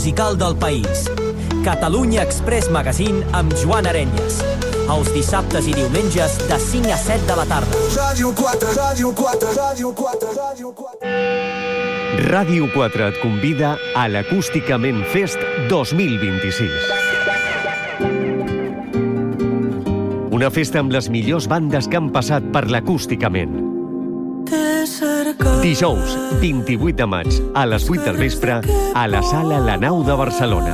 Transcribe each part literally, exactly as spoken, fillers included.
musical del país. Catalunya Express Magazine amb Joan Arenyes. Els dissabtes i diumenges de cinc a set de la tarda. Ràdio quatre, Ràdio quatre, Ràdio quatre, Ràdio quatre. Ràdio quatre et convida a l'Acústicament Fest dos mil vint-i-sis. Una festa amb les millors bandes que han passat per l'Acústicament. Dijous, vint-i-vuit de maig, a les vuit del vespre, a la Sala La Nau de Barcelona.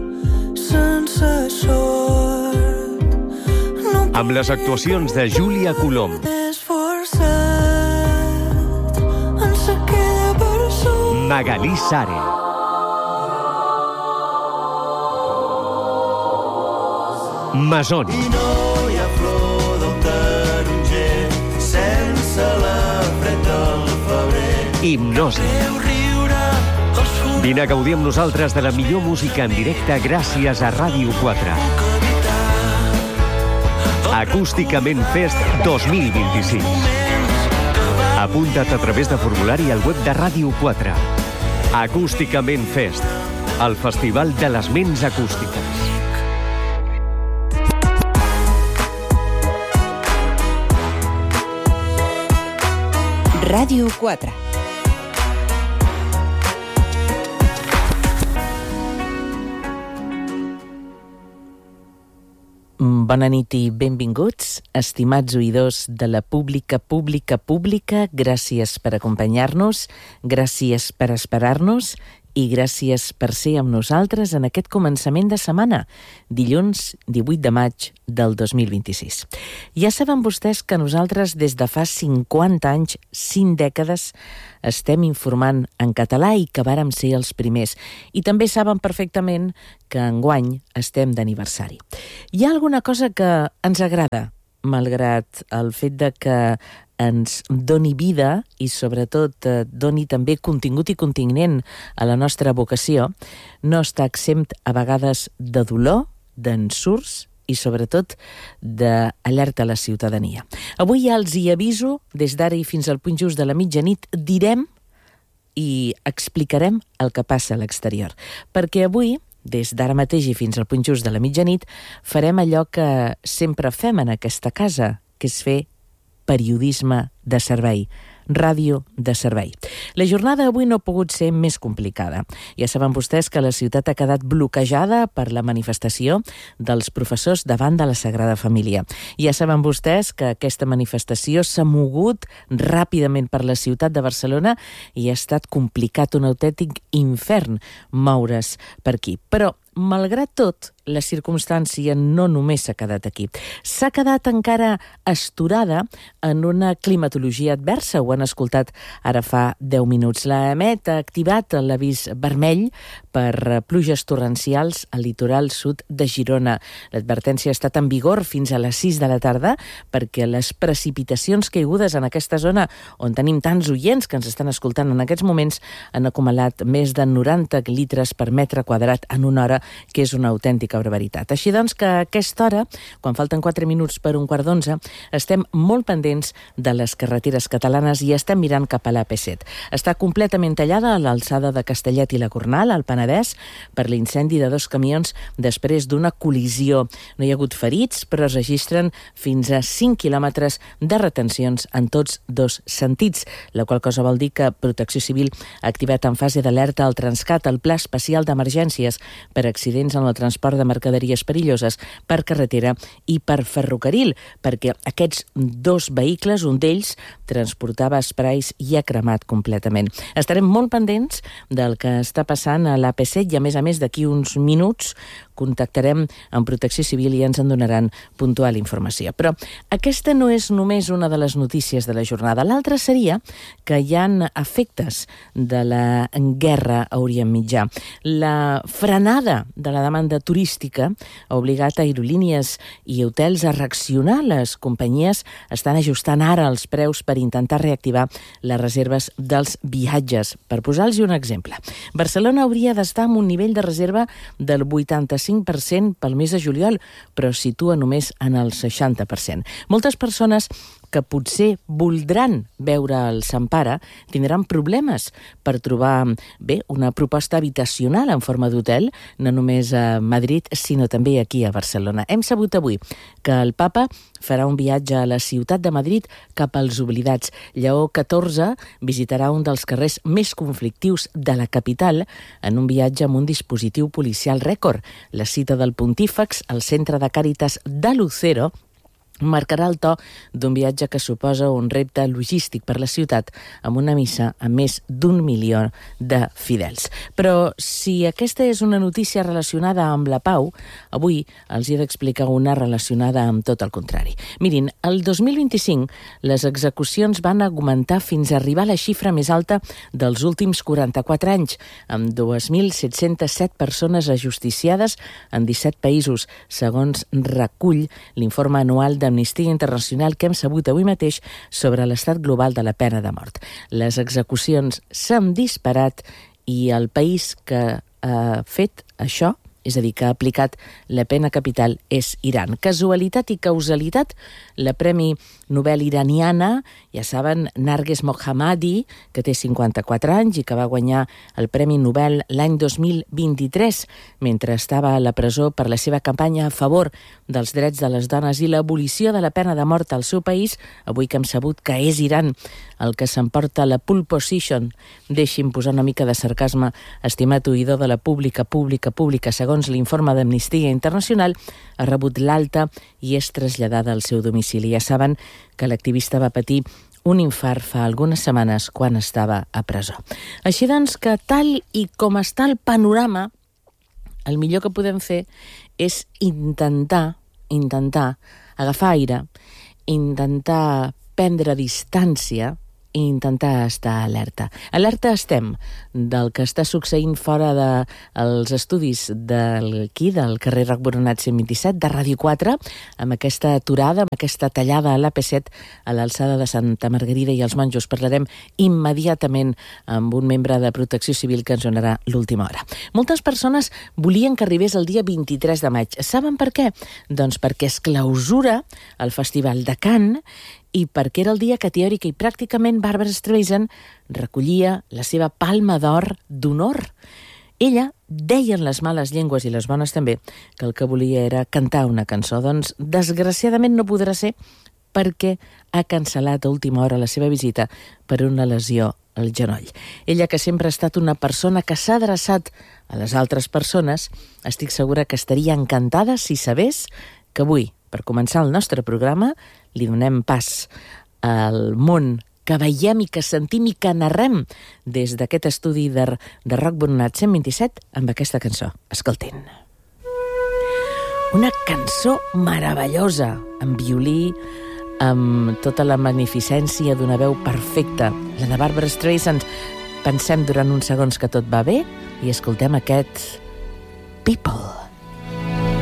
Amb les actuacions de Júlia Colom, Magalí Sare, Masoni, Hipnosi. Vine a gaudir amb nosaltres de la millor música en directe gràcies a Ràdio quatre. Acústicament Fest dos mil vint-i-sis. Apunta't a través de formulari al web de Ràdio quatre. Acústicament Fest, el festival de les ments acústiques. Ràdio quatre. Bona nit i benvinguts, estimats oïdors de la pública, pública, pública. Gràcies per acompanyar-nos, gràcies per esperar-nos i gràcies per ser amb nosaltres en aquest començament de setmana, dilluns divuit de maig del dos mil vint-i-sis. Ja saben vostès que nosaltres des de fa cinquanta anys, cinc dècades, estem informant en català i que vàrem ser els primers. I també saben perfectament que enguany estem d'aniversari. Hi ha alguna cosa que ens agrada, malgrat el fet de que ens doni vida i sobretot eh, doni també contingut i continent a la nostra vocació, no està exempt a vegades de dolor, d'ensurts i sobretot d'alerta a la ciutadania. Avui ja els hi aviso, des d'ara i fins al punt just de la mitjanit, direm i explicarem el que passa a l'exterior. Perquè avui, des d'ara mateix i fins al punt just de la mitjanit, farem allò que sempre fem en aquesta casa, que és fer periodisme de servei, ràdio de servei. La jornada avui no ha pogut ser més complicada. Ja saben vostès que la ciutat ha quedat bloquejada per la manifestació dels professors davant de la Sagrada Família. Ja saben vostès que aquesta manifestació s'ha mogut ràpidament per la ciutat de Barcelona i ha estat complicat, un autèntic infern moure's per aquí. Però, malgrat tot, la circumstància no només s'ha quedat aquí. S'ha quedat encara astorada en una climatologia adversa. Ho han escoltat ara fa deu minuts. La EMET ha activat l'avís vermell per pluges torrencials al litoral sud de Girona. L'advertència ha estat en vigor fins a les sis de la tarda perquè les precipitacions caigudes en aquesta zona on tenim tants oients que ens estan escoltant en aquests moments han acumulat més de noranta litres per metre quadrat en una hora, que és una autèntica barbaritat. Així doncs que a aquesta hora, quan falten quatre minuts per un quart d'onze, estem molt pendents de les carreteres catalanes i estem mirant cap a l'A P set. Està completament tallada a l'alçada de Castellet i la Gornal, al Penedès, per l'incendi de dos camions després d'una col·lisió. No hi ha hagut ferits, però es registren fins a cinc quilòmetres de retencions en tots dos sentits, la qual cosa vol dir que Protecció Civil ha activat en fase d'alerta el Transcat, el Pla Especial d'Emergències per accidents en el transport de mercaderies perilloses per carretera i per ferrocarril, perquè aquests dos vehicles, un d'ells, transportava esprais i ha cremat completament. Estarem molt pendents del que està passant a l'A P set i, a més a més, d'aquí uns minuts contactarem amb Protecció Civil i ens en donaran puntual informació. Però aquesta no és només una de les notícies de la jornada. L'altra seria que hi ha efectes de la guerra a Orient Mitjà. La frenada de la demanda turística ha obligat a aerolínies i hotels a reaccionar. Les companyies estan ajustant ara els preus per intentar reactivar les reserves dels viatges. Per posar-los un exemple, Barcelona hauria d'estar amb un nivell de reserva del vuitanta-cinc per cent pel mes de juliol, però es situa només en el seixanta per cent. Moltes persones que potser voldran veure el Sant Pare tindran problemes per trobar bé una proposta habitacional en forma d'hotel, no només a Madrid, sinó també aquí a Barcelona. Hem sabut avui que el papa farà un viatge a la ciutat de Madrid cap als oblidats. Lleó catorze visitarà un dels carrers més conflictius de la capital en un viatge amb un dispositiu policial rècord. La cita del Pontífex al centre de Càritas de Lucero marcarà el to d'un viatge que suposa un repte logístic per la ciutat amb una missa a més d'un milió de fidels. Però si aquesta és una notícia relacionada amb la pau, avui els he d'explicar una relacionada amb tot el contrari. Mirin, el dos mil vint-i-cinc les execucions van augmentar fins a arribar a la xifra més alta dels últims quaranta-quatre anys, amb dos mil set-cents set persones ajusticiades en disset països, segons recull l'informe anual d'Amnistia Internacional que hem sabut avui mateix sobre l'estat global de la pena de mort. Les execucions s'han disparat i el país que ha fet això, és a dir, que ha aplicat la pena capital, és Iran. Casualitat i causalitat, la Premi Nobel iraniana, ja saben, Narges Mohammadi, que té cinquanta-quatre anys i que va guanyar el Premi Nobel l'any dos mil vint-i-tres, mentre estava a la presó per la seva campanya a favor dels drets de les dones i l'abolició de la pena de mort al seu país, avui que hem sabut que és Iran el que s'emporta la pole position. Deixi'm posar una mica de sarcasme, estimat oïdor de la pública, pública, pública, segons l'informe d'Amnistia Internacional, ha rebut l'alta i és traslladada al seu domicili. Ja saben que l'activista va patir un infart fa algunes setmanes quan estava a presó. Així doncs que tal i com està el panorama, el millor que podem fer és intentar, intentar agafar aire, intentar prendre distància i intentar estar alerta. Alerta estem del que està succeint fora dels estudis d'aquí, del carrer Roc Boronat cent vint-i-set, de Ràdio quatre, amb aquesta aturada, amb aquesta tallada a l'A P set a l'alçada de Santa Margarida i els Monjos. Parlarem immediatament amb un membre de Protecció Civil que ens donarà l'última hora. Moltes persones volien que arribés el dia vint-i-tres de maig. Saben per què? Doncs perquè es clausura el Festival de Cannes i perquè era el dia que teòrica i pràcticament Barbra Streisand recollia la seva palma d'or d'honor. Ella, deien les males llengües i les bones també, que el que volia era cantar una cançó. Doncs, desgraciadament no podrà ser perquè ha cancel·lat a última hora la seva visita per una lesió al genoll. Ella, que sempre ha estat una persona que s'ha adreçat a les altres persones, estic segura que estaria encantada si sabés que avui, per començar el nostre programa, li donem pas al món que veiem i que sentim i que narrem des d'aquest estudi de, de Roc Boronat cent vint-i-set amb aquesta cançó. Escoltin. Una cançó meravellosa, amb violí, amb tota la magnificència d'una veu perfecta, la de Barbra Streisand. Pensem durant uns segons que tot va bé i escoltem aquest People.